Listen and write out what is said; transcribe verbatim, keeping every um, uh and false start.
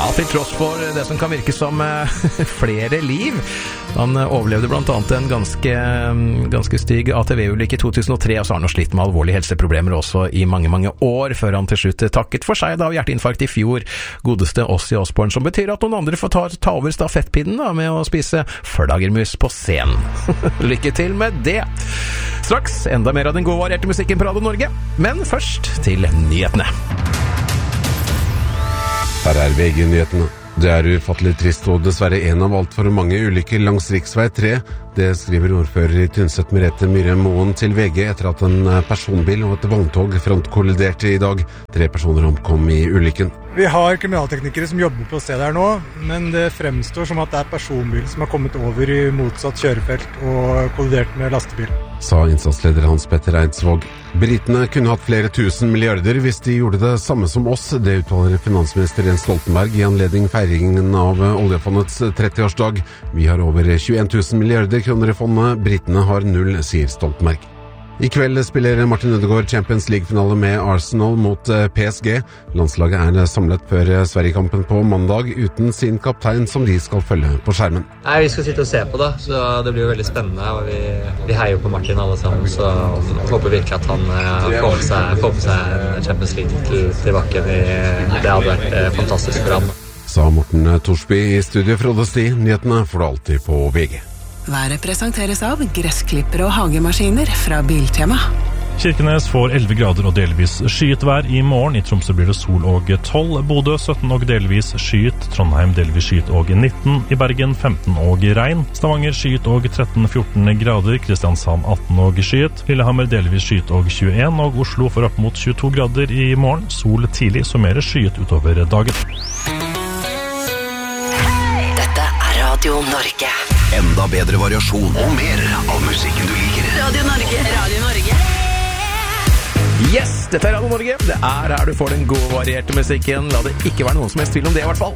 til tross for det som kan virke som flere liv. Han overlevde blant annet en ganske, ganske stygg A T V-ulykke i to tusen og tre, og så har han slitt med alvorlige helseproblemer også i mange, mange år, før han til slutt takket for seg da hjerteinfarkt i fjor. Godeste Ozzy Osbourne, som betyr at noen andre får ta, ta over stafettpinnen da, med å spise flaggermus på scenen. Lykke til med det! Straks enda mer av den gode varierte musikken på Radio Norge, men først til nyhetene. Her er V G-nyhetene. Det er ufattelig trist og dessverre en av alt for mange ulykker langs riksvei tre. Det skriver ordfører i Tynset Merete Myhre Moen til V G etter at en personbil og et vogntog frontkolliderte i dag. Tre personer omkom i ulykken. Vi har kriminalteknikere som jobber på stedet her nå, men det fremstår som at det er personbil som har kommet over i motsatt kjørefelt og kollidert med lastebil. Sa innsatsleder Hans Petter Eidsvåg. Britene kunne hatt flere tusen milliarder hvis de gjorde det samme som oss. Det uttaler finansminister Jens Stoltenberg i anledning feiringen av oljefondets trettiårsdag. Vi har over tjueen tusen milliarder kroner i fondet. Britene har null, sier Stoltenberg. I kveld spiller Martin Ødegaard Champions League-finale med Arsenal mot P S G. Landslaget er samlet før Sverigekampen på mandag, uten sin kaptein som de skal følge på skjermen. Nei, vi skal sitte og se på det, så det blir jo veldig spennende, og vi, vi heier jo på Martin alle sammen, så jeg håper virkelig at han får med seg, får med seg Champions League til, til bakken. I, det hadde vært fantastisk for ham. Sa Morten Torsby i studio Frode Sti. Nyhetene får du alltid på V G. Været presenteres av gressklipper og hagemaskiner fra Biltema. Kirkenes får elleve grader og delvis skyet vær i morgen. I Tromsø blir det sol og tolv, Bodø sytten og delvis skyet, Trondheim delvis skyet og nitten, i Bergen femten og regn, Stavanger skyet og tretten fjorten grader, Kristiansand atten og skyet, Lillehammer delvis skyet og tjueen, og Oslo får opp mot tjueto grader i morgen, sol tidlig, så mer skyet utover dagen. Dette er Radio Norge. Enda bedre variasjon og mer av musikken du liker. Radio Norge, Radio Norge. Yes, dette er Radio Norge. Det er her du får den gode varierte musikken. La det ikke være noen som helst tvil om det i hvert fall.